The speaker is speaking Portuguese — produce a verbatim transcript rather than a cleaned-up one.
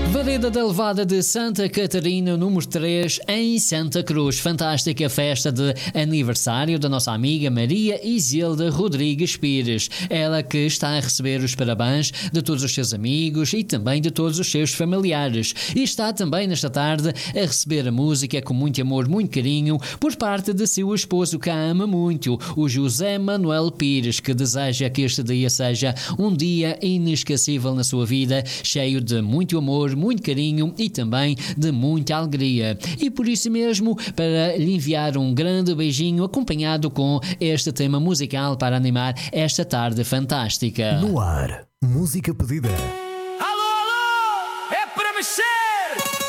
Vareda da Levada de Santa Catarina, número três, em Santa Cruz. Fantástica festa de aniversário da nossa amiga Maria Isilda Rodrigues Pires. Ela que está a receber os parabéns de todos os seus amigos e também de todos os seus familiares. E está também nesta tarde a receber a música com muito amor, muito carinho, por parte de seu esposo que a ama muito, o José Manuel Pires, que deseja que este dia seja um dia inesquecível na sua vida, cheio de muito amor, muito carinho e também de muita alegria. E por isso mesmo, para lhe enviar um grande beijinho acompanhado com este tema musical para animar esta tarde fantástica. No ar, música pedida.